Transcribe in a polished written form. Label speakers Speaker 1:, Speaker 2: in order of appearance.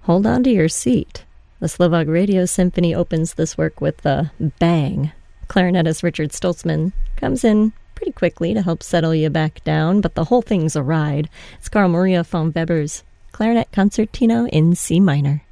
Speaker 1: hold on to your seat. The Slovak Radio Symphony opens this work with a bang. Clarinetist Richard Stoltzman comes in pretty quickly to help settle you back down, but the whole thing's a ride. It's Carl Maria von Weber's Clarinet Concertino in C minor.